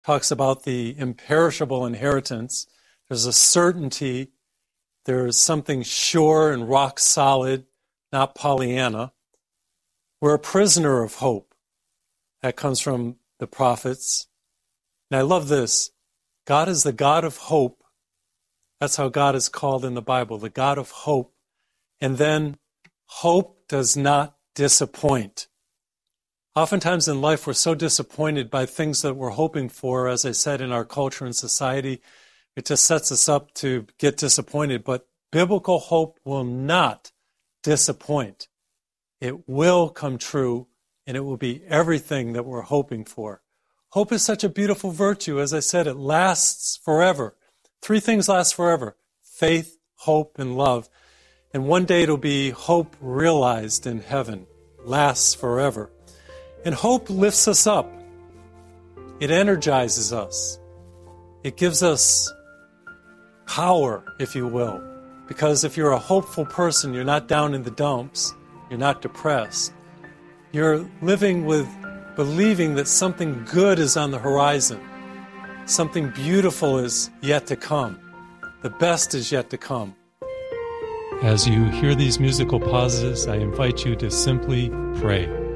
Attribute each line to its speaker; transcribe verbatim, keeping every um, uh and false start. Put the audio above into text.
Speaker 1: talks about the imperishable inheritance. There's a certainty. There's something sure and rock solid, not Pollyanna. We're a prisoner of hope. That comes from the prophets. And I love this. God is the God of hope. That's how God is called in the Bible, the God of hope. And then hope does not disappoint. Oftentimes in life, we're so disappointed by things that we're hoping for. As I said, in our culture and society, it just sets us up to get disappointed. But biblical hope will not disappoint. It will come true, and it will be everything that we're hoping for. Hope is such a beautiful virtue. As I said, it lasts forever. Three things last forever: faith, hope, and love. And one day it'll be hope realized in heaven, lasts forever. And hope lifts us up. It energizes us. It gives us power, if you will. Because if you're a hopeful person, you're not down in the dumps. You're not depressed. You're living with believing that something good is on the horizon. Something beautiful is yet to come. The best is yet to come. As you hear these musical pauses, I invite you to simply pray.